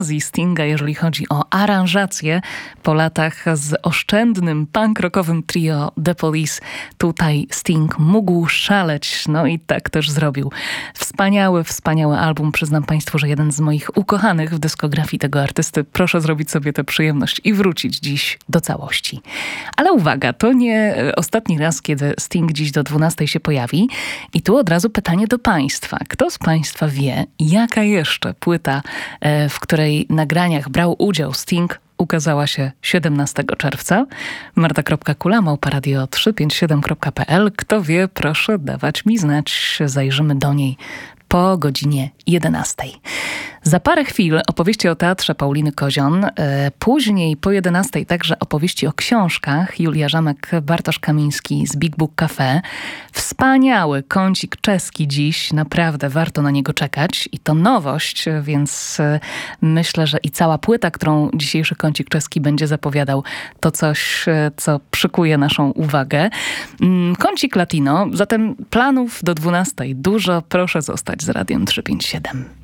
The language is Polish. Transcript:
i Stinga, jeżeli chodzi o aranżację po latach z oszczędnym punk rockowym trio The Police. Tutaj Sting mógł szaleć, no i tak też zrobił. Wspaniały album. Przyznam Państwu, że jeden z moich ukochanych w dyskografii tego artysty. Proszę zrobić sobie tę przyjemność i wrócić dziś do całości. Ale uwaga, to nie ostatni raz, kiedy Sting dziś do 12 się pojawi. I tu od razu pytanie do Państwa. Kto z Państwa wie, jaka jeszcze płyta, w której nagraniach brał udział Sting, ukazała się 17 czerwca. marta.kula@radio357.pl. Kto wie, proszę dawać mi znać. Zajrzymy do niej po godzinie 11. Za parę chwil opowieści o teatrze Pauliny Kozion. Później po 11 także opowieści o książkach. Julia Żamek, Bartosz Kamiński z Big Book Cafe. Wspaniały kącik czeski dziś. Naprawdę warto na niego czekać. I to nowość, więc myślę, że i cała płyta, którą dzisiejszy kącik czeski będzie zapowiadał, to coś, co przykuje naszą uwagę. Kącik latino. Zatem planów do 12 dużo. Proszę zostać z Radiem 357.